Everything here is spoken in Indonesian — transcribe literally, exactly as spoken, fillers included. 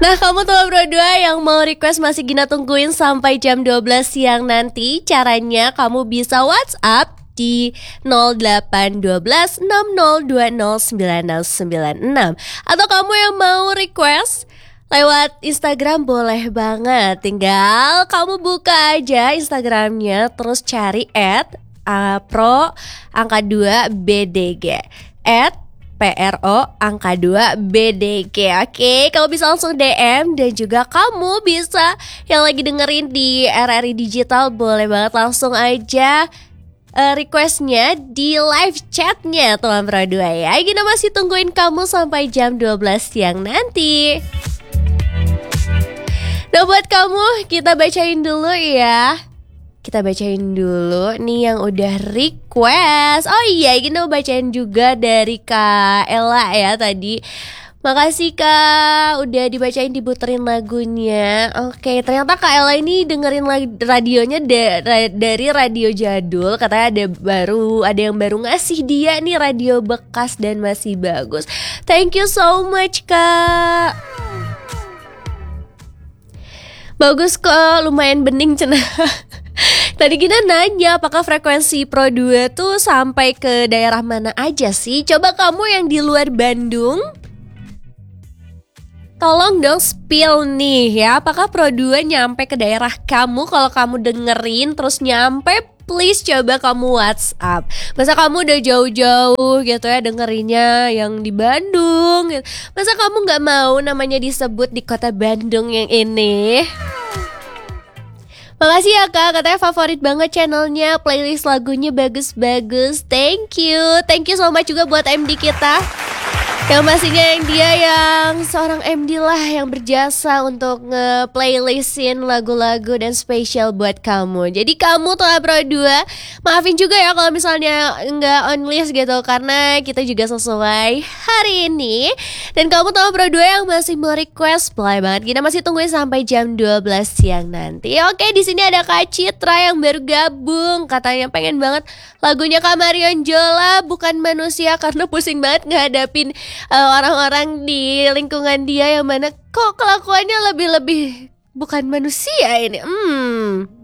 Nah, kamu tuh berdua yang mau request masih Gina tungguin sampai jam dua belas siang nanti. Caranya kamu bisa WhatsApp di nol delapan satu dua enam nol dua nol sembilan nol sembilan enam. Atau kamu yang mau request lewat Instagram boleh banget. Tinggal kamu buka aja Instagramnya, terus cari at uh, pro angka dua B D G at P R O angka dua B D G. Oke, kamu bisa langsung D M. Dan juga kamu bisa yang lagi dengerin di R R I Digital, boleh banget langsung aja uh, requestnya di live chatnya teman Pro dua ya. Gina masih tungguin kamu sampai jam dua belas siang nanti. Nah, buat kamu kita bacain dulu ya. Kita bacain dulu nih yang udah request. Oh iya, Gina mau bacain juga dari Kak Ella ya tadi. Makasih Kak, udah dibacain, diputerin lagunya. Oke, ternyata Kak Ella ini dengerin radionya da- dari radio jadul. Katanya ada baru, ada yang baru ngasih dia nih radio bekas dan masih bagus. Thank you so much Kak. Bagus kok, lumayan bening cenah. Tadi kita nanya apakah frekuensi Pro dua tuh sampai ke daerah mana aja sih? Coba kamu yang di luar Bandung, tolong dong spill nih ya. Apakah Pro dua nyampe ke daerah kamu? Kalau kamu dengerin terus nyampe, please coba kamu WhatsApp. Masa kamu udah jauh-jauh gitu ya dengerinnya yang di Bandung, masa kamu gak mau namanya disebut di kota Bandung yang ini? Makasih ya Kak, katanya favorit banget channelnya, playlist lagunya bagus-bagus. Thank you, thank you so much juga buat M D kita. Yang pastinya yang dia yang seorang M D lah yang berjasa untuk nge-playlistin lagu-lagu dan spesial buat kamu. Jadi kamu tuh Pro dua, maafin juga ya kalau misalnya nggak on list gitu, karena kita juga sesuai hari ini. Dan kamu tuh Pro dua yang masih mau request, boleh banget, kita masih tungguin sampai jam dua belas siang nanti. Oke, di sini ada Kak Citra yang baru gabung, katanya pengen banget lagunya Kak Marion Jola, Bukan Manusia, karena pusing banget ngehadapin Uh, orang-orang di lingkungan dia yang mana kok kelakuannya lebih-lebih bukan manusia ini. Hmm.